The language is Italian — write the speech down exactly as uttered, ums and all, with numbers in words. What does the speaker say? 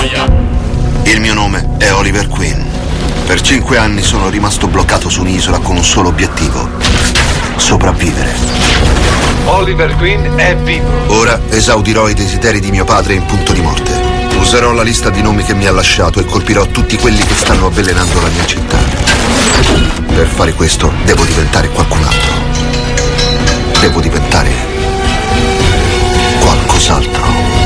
Il mio nome è Oliver Queen. Per cinque anni sono rimasto bloccato su un'isola con un solo obiettivo: sopravvivere. Oliver Queen è vivo. Ora esaudirò i desideri di mio padre in punto di morte. Userò la lista di nomi che mi ha lasciato e colpirò tutti quelli che stanno avvelenando la mia città. Per fare questo devo diventare qualcun altro. Devo diventare qualcos'altro.